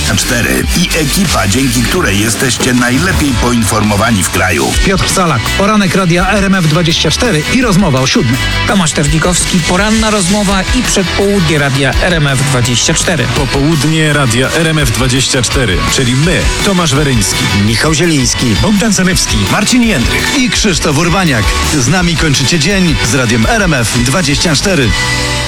24 i ekipa, dzięki której jesteście najlepiej poinformowani w kraju. Piotr Salak, poranek radia RMF24 i rozmowa o 7. Tomasz Terdzikowski, poranna rozmowa i przedpołudnie radia RMF24. Popołudnie radia RMF24, czyli my, Tomasz Weryński, Michał Zieliński, Bogdan Zalewski, Marcin Jędrych i Krzysztof Urbaniak. Z nami kończycie dzień z radiem RMF24.